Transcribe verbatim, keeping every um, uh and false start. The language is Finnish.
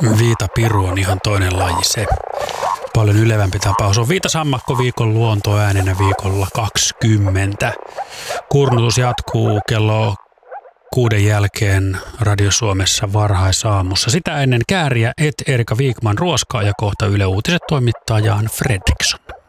Viitapiru on ihan toinen laji se. Paljon ylevämpi tapaus on viitasammakko viikon luontoäänenä viikolla kaksikymmentä. Kurnutus jatkuu kello kuuden jälkeen Radio Suomessa varhaisaamussa. Sitä ennen Kääriä et Erika Wikman ruoskaa ja kohta Yle Uutiset toimittaa Jan Fredriksson.